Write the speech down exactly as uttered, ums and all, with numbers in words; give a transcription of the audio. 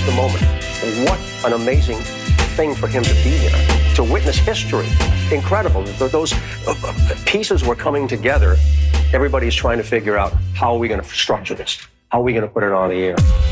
the moment. What an amazing thing for him to be here, to witness history. Incredible. Those pieces were coming together. Everybody's trying to figure out, how are we going to structure this? How are we going to put it on the air?